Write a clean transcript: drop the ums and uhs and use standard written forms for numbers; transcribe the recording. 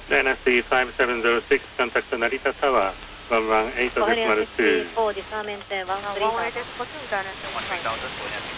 Dynasty 5706, contact Narita Tower, 118.2. Coherence 4 disarmament 1 118.2, Dynasty 1 down to